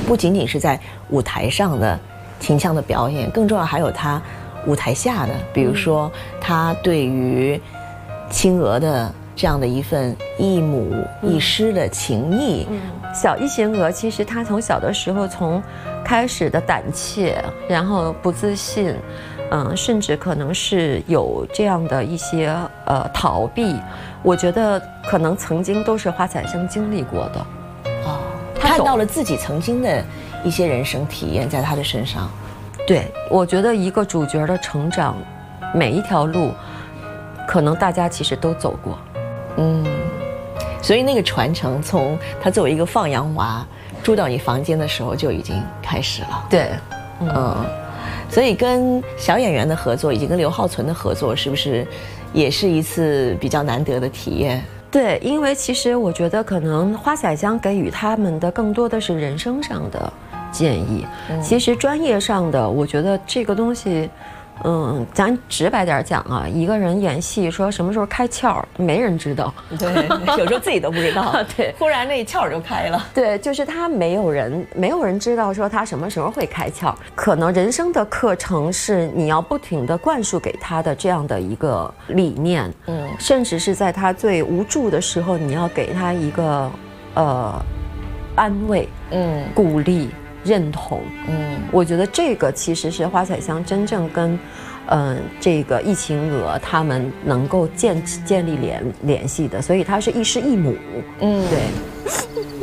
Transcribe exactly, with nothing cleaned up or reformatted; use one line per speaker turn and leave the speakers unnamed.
不仅仅是在舞台上的秦腔的表演，更重要还有他舞台下的，比如说他对于青娥的这样的一份一母一师的情谊。
嗯，小一行娥其实她从小的时候，从开始的胆怯，然后不自信，嗯，甚至可能是有这样的一些呃逃避，我觉得可能曾经都是花彩香经历过的。
哦，看到了自己曾经的一些人生体验在他的身上。
对，我觉得一个主角的成长，每一条路，可能大家其实都走过。
嗯，所以那个传承从他作为一个放羊娃住到你房间的时候就已经开始了。
对，
嗯，嗯，所以跟小演员的合作以及跟刘浩存的合作，是不是也是一次比较难得的体验？
对，因为其实我觉得可能花彩香给予他们的更多的是人生上的建议，嗯，其实专业上的，我觉得这个东西。嗯，咱直白点讲啊，一个人演戏说什么时候开窍，没人知道。
对，有时候自己都不知道。
对，
忽然那窍就开了。
对，就是他没有人，没有人知道说他什么时候会开窍。可能人生的课程是你要不停地灌输给他的这样的一个理念，嗯，甚至是在他最无助的时候，你要给他一个呃安慰，嗯，鼓励。认同，嗯，我觉得这个其实是花彩香真正跟，嗯、呃，这个易晴娥他们能够建建立联联系的，所以它是亦师亦母，嗯，对。